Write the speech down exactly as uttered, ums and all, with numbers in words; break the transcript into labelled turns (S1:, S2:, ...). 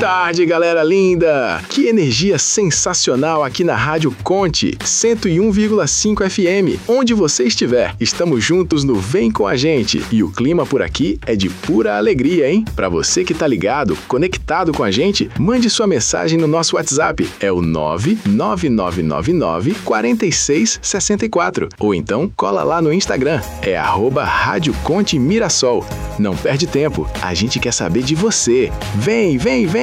S1: tarde, galera linda! Que energia sensacional aqui na Rádio Conte, cento e um vírgula cinco F M, onde você estiver. Estamos juntos no Vem Com a Gente e o clima por aqui é de pura alegria, hein? Pra você que tá ligado, conectado com a gente, mande sua mensagem no nosso WhatsApp, é o nove nove nove nove nove quatro seis seis quatro, ou então cola lá no Instagram, é arroba Rádio Conte Mirassol. Não perde tempo, a gente quer saber de você. Vem, vem, vem!